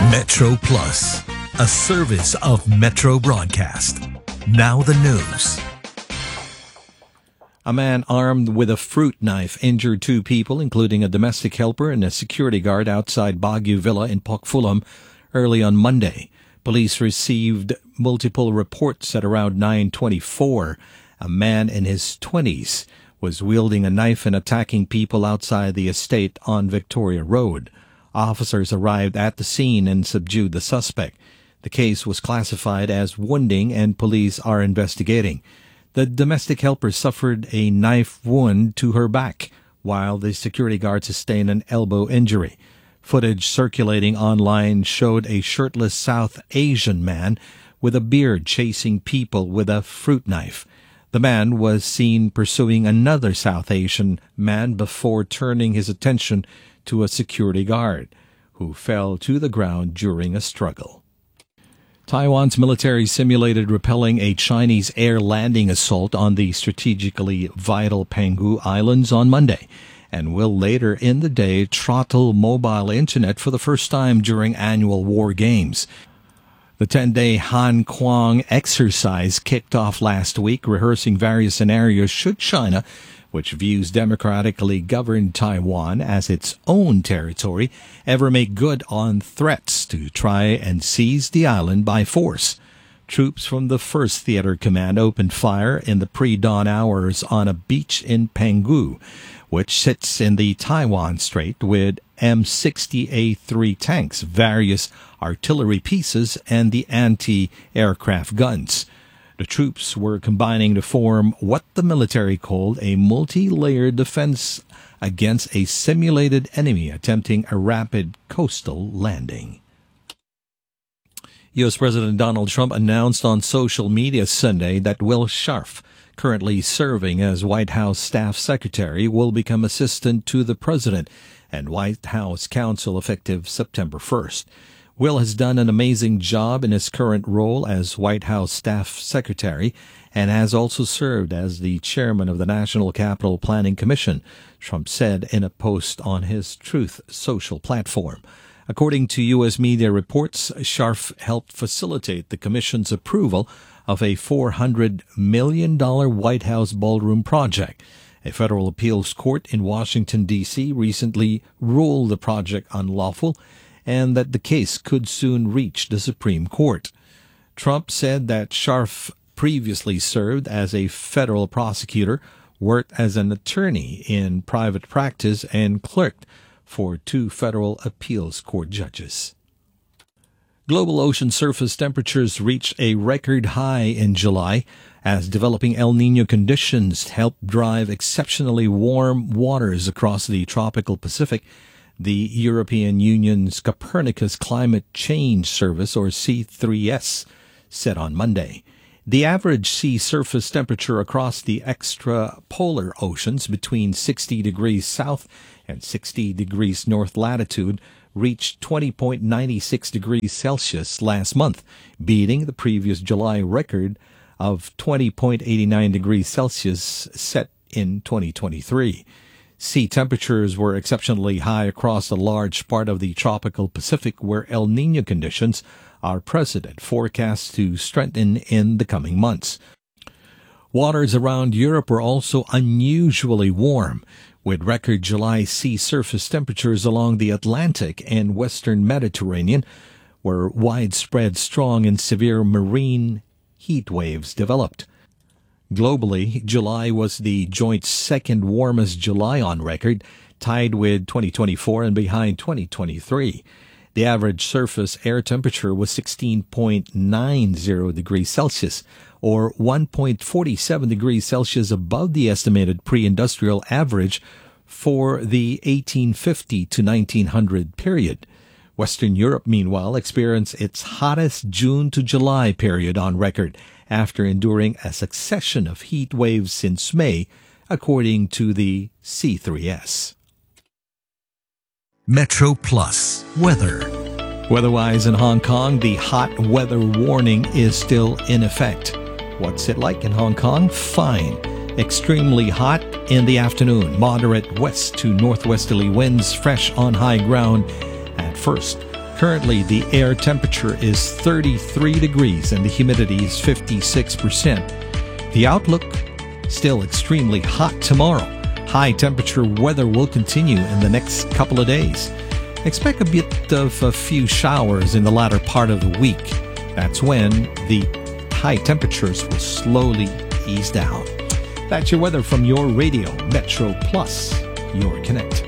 Metro Plus, a service of Metro Broadcast. Now the news. A man armed with a fruit knife injured two people, including a domestic helper and a security guard outside Baguio Villa in Pokfulam early on Monday. Police received multiple reports at around 9:24. A man in his 20s was wielding a knife and attacking people outside the estate on Victoria Road. Officers arrived at the scene and subdued the suspect. The case was classified as wounding and police are investigating. The domestic helper suffered a knife wound to her back, while the security guard sustained an elbow injury. Footage circulating online showed a shirtless South Asian man with a beard chasing people with a fruit knife. The man was seen pursuing another South Asian man before turning his attention to a security guard, who fell to the ground during a struggle. Taiwan's military simulated repelling a Chinese air landing assault on the strategically vital Penghu Islands on Monday, and will later in the day throttle mobile internet for the first time during annual war games. The 10-day Han Kuang exercise kicked off last week, rehearsing various scenarios should China, which views democratically governed Taiwan as its own territory, ever make good on threats to try and seize the island by force. Troops from the 1st Theater Command opened fire in the pre-dawn hours on a beach in Penghu, which sits in the Taiwan Strait, with M60A3 tanks, various artillery pieces, and the anti-aircraft guns. The troops were combining to form what the military called a multi-layered defense against a simulated enemy attempting a rapid coastal landing. U.S. President Donald Trump announced on social media Sunday that Will Scharf, currently serving as White House Staff Secretary, will become Assistant to the President and White House Counsel effective September 1st. Will has done an amazing job in his current role as White House Staff Secretary and has also served as the chairman of the National Capital Planning Commission, Trump said in a post on his Truth Social platform. According to U.S. media reports, Scharf helped facilitate the commission's approval of a $400 million White House ballroom project. A federal appeals court in Washington, D.C. recently ruled the project unlawful and that the case could soon reach the Supreme Court. Trump said that Scharf previously served as a federal prosecutor, worked as an attorney in private practice, and clerked for 2 federal appeals court judges. Global ocean surface temperatures reached a record high in July as developing El Niño conditions helped drive exceptionally warm waters across the tropical Pacific. The European Union's Copernicus Climate Change Service, or C3S, said on Monday. The average sea surface temperature across the extrapolar oceans between 60 degrees south and 60 degrees north latitude reached 20.96 degrees Celsius last month, beating the previous July record of 20.89 degrees Celsius set in 2023. Sea temperatures were exceptionally high across a large part of the tropical Pacific, where El Niño conditions are present, forecast to strengthen in the coming months. Waters around Europe were also unusually warm, with record July sea surface temperatures along the Atlantic and western Mediterranean, where widespread strong and severe marine heat waves developed. Globally, July was the joint second warmest July on record, tied with 2024 and behind 2023. The average surface air temperature was 16.90 degrees Celsius, or 1.47 degrees Celsius above the estimated pre-industrial average for the 1850 to 1900 period. Western Europe, meanwhile, experienced its hottest June to July period on record, after enduring a succession of heat waves since May, according to the C3S. Metro Plus Weather. Weather-wise in Hong Kong, the hot weather warning is still in effect. What's it like in Hong Kong? Fine. Extremely hot in the afternoon. Moderate west to northwesterly winds, fresh on high ground at first. Currently, the air temperature is 33 degrees and the humidity is 56%. The outlook, still extremely hot tomorrow. High temperature weather will continue in the next couple of days. Expect a bit of a few showers in the latter part of the week. That's when the high temperatures will slowly ease down. That's your weather from your radio, Metro Plus, your connect.